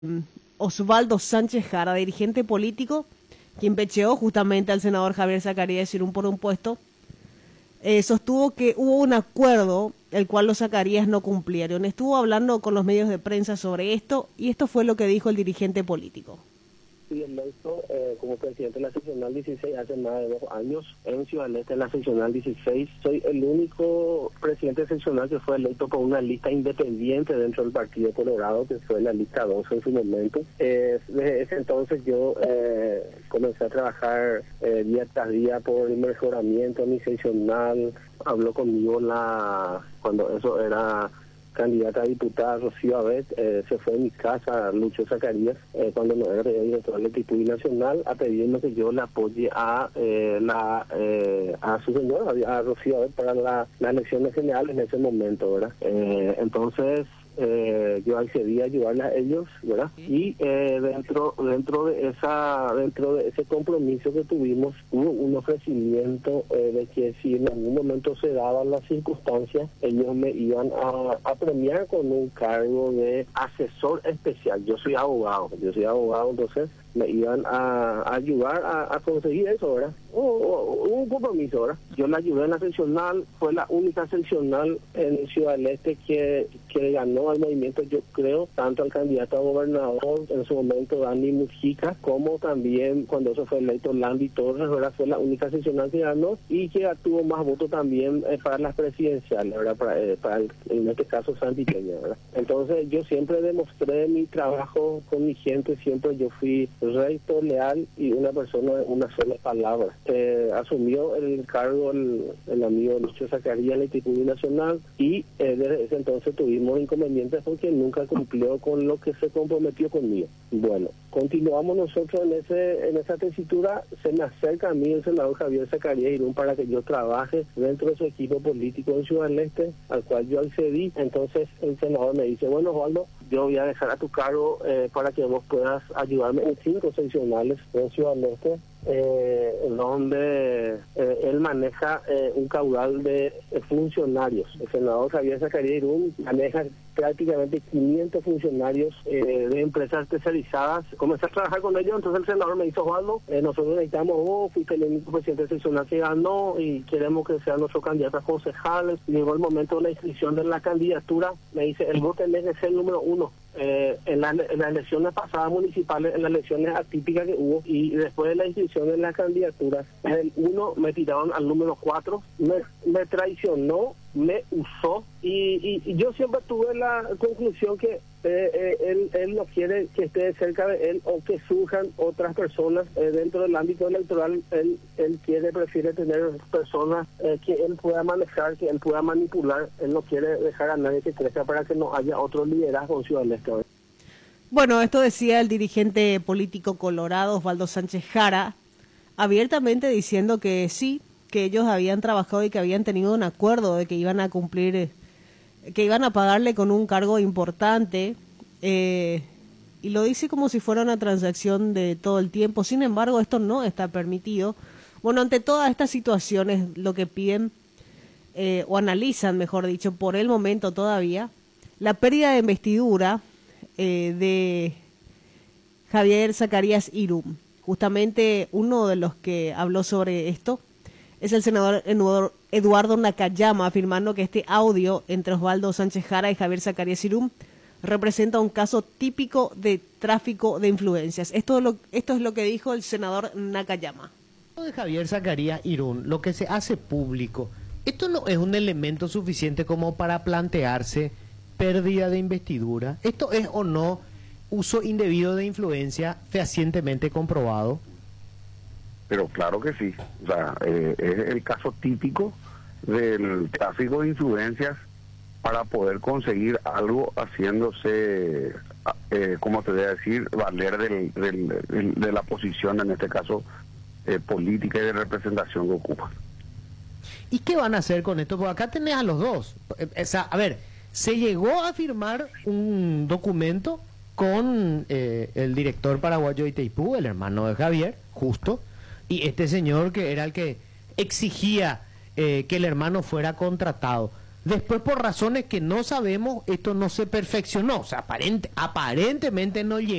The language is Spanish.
Osvaldo Sánchez Jara, dirigente político, quien pecheó justamente al senador Javier Zacarías Irún por un puesto, sostuvo que hubo un acuerdo el cual los Zacarías no cumplieron. Estuvo hablando con los medios de prensa sobre esto y esto fue lo que dijo el dirigente político. Fui electo como presidente de la seccional 16 hace más de 2 años en Ciudad del Este, en la seccional 16. Soy el único presidente seccional que fue electo por una lista independiente dentro del Partido Colorado, que fue la lista 12 en su momento. Desde ese entonces yo comencé a trabajar día tras día por el mejoramiento de mi seccional. Habló conmigo cuando eso era candidata a diputada Rocío Abet, se fue de mi casa Lucho Zacarías, cuando no era director del Equipo Nacional, a pedirme que yo le apoye a su señora, a Rocío Abet, para las elecciones generales en ese momento, ¿verdad? Entonces yo accedí a ayudarle a ellos, ¿verdad? Y dentro de ese compromiso que tuvimos, hubo un ofrecimiento de que si en algún momento se daban las circunstancias, ellos me iban a premiar con un cargo de asesor especial. Yo soy abogado, entonces me iban a ayudar a conseguir eso, ¿verdad? Un compromiso, ¿verdad? Yo la ayudé en la seccional, fue la única seccional en Ciudad del Este que ganó al movimiento, yo creo, tanto al candidato a gobernador en su momento, Dani Mujica, como también cuando se fue electo Landy Torres, ¿verdad? Fue la única seccional que ganó y que tuvo más votos también para las presidenciales, ¿verdad? En este caso Santi Peña, ¿verdad? Entonces yo siempre demostré mi trabajo con mi gente, siempre yo fui recto, leal y una persona de una sola palabra. Asumió el cargo el amigo Lucho Zacarías en el Equipo Nacional y desde ese entonces tuvimos inconvenientes porque nunca cumplió con lo que se comprometió conmigo. Bueno, continuamos nosotros en esa tesitura. Se me acerca a mí el senador Javier Zacarías Irún para que yo trabaje dentro de su equipo político en Ciudad del Este, al cual yo accedí. Entonces el senador me dice, bueno, Osvaldo, yo voy a dejar a tu cargo para que vos puedas ayudarme en 5 seccionales en Ciudad del Este, donde él maneja un caudal de funcionarios. El senador Javier Zacarías Irún maneja prácticamente 500 funcionarios de empresas especializadas. Comencé a trabajar con ellos, entonces el senador me dijo, Osvaldo, nosotros necesitamos, vos fuiste el único presidente seccional que ganó y queremos que sea nuestro candidato a concejales. Llegó el momento de la inscripción de la candidatura, me dice, el voto tenés que ser el número 1. En las elecciones pasadas municipales, en las elecciones atípicas que hubo, y después de la inscripción en las candidaturas, el 1 me tiraron al número 4, me traicionó, me usó, y yo siempre tuve la conclusión que él no quiere que esté cerca de él o que surjan otras personas dentro del ámbito electoral. Él prefiere tener personas que él pueda manejar, que él pueda manipular. Él no quiere dejar a nadie que crezca para que no haya otro liderazgo en Ciudad del Este. Bueno, esto decía el dirigente político colorado Osvaldo Sánchez Jara, abiertamente diciendo que sí, que ellos habían trabajado y que habían tenido un acuerdo de que iban a cumplir, que iban a pagarle con un cargo importante, y lo dice como si fuera una transacción de todo el tiempo. Sin embargo, esto no está permitido. Bueno, ante todas estas situaciones, lo que piden, o analizan, mejor dicho, por el momento todavía, la pérdida de investidura de Javier Zacarías Irún. Justamente uno de los que habló sobre esto es el senador Eduardo Nakayama, afirmando que este audio entre Osvaldo Sánchez Jara y Javier Zacarías Irún representa un caso típico de tráfico de influencias. Esto es lo que dijo el senador Nakayama. De Javier Zacarías Irún, lo que se hace público, ¿esto no es un elemento suficiente como para plantearse pérdida de investidura? ¿Esto es o no uso indebido de influencia fehacientemente comprobado? Pero claro que sí, o sea, es el caso típico del tráfico de influencias para poder conseguir algo haciéndose, como te voy a decir, valer de la posición, en este caso, política y de representación que ocupa. ¿Y qué van a hacer con esto? Porque acá tenés a los dos. O sea, a ver, se llegó a firmar un documento con el director paraguayo de Itaipú, el hermano de Javier, justo, y este señor que era el que exigía que el hermano fuera contratado. Después, por razones que no sabemos, esto no se perfeccionó. O sea, aparentemente no llegó